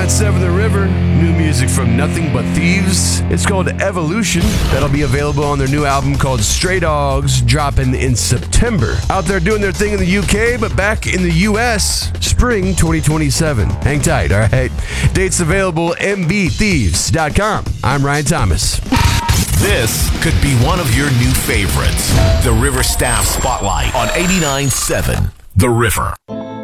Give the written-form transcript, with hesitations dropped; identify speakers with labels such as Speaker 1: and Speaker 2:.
Speaker 1: 89.7 The River. New music from Nothing But Thieves. It's called Evolution. That'll be available on their new album called Stray Dogs, dropping in September. Out there doing their thing in the UK, but back in the US, spring 2027. Hang tight, all right? Dates available, mbthieves.com. I'm Ryan Thomas.
Speaker 2: This could be one of your new favorites. The River Staff Spotlight on 89.7 The River.